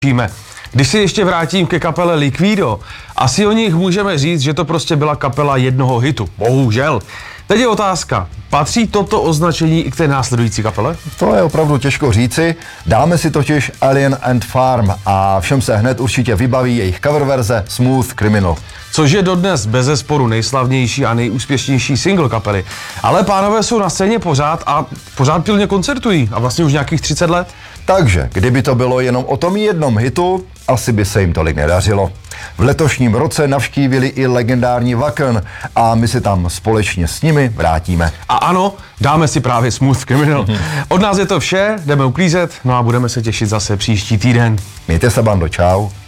Když si ještě vrátím ke kapele Liquido, asi o nich můžeme říct, že to prostě byla kapela jednoho hitu. Bohužel. Teď je otázka, patří toto označení i k té následující kapele? To je opravdu těžko říci. Dáme si totiž Alien Ant Farm a všem se hned určitě vybaví jejich cover verze Smooth Criminal. Což je dodnes bezesporu nejslavnější a nejúspěšnější single kapely. Ale pánové jsou na scéně pořád a pořád pilně koncertují a vlastně už nějakých 30 let. Takže, kdyby to bylo jenom o tom jednom hitu, asi by se jim tolik nedařilo. V letošním roce navštívili i legendární Wacken a my se tam společně s nimi vrátíme. A ano, dáme si právě Smooth Criminal. Od nás je to vše, jdeme uklízet, no a budeme se těšit zase příští týden. Mějte se, bando, čau.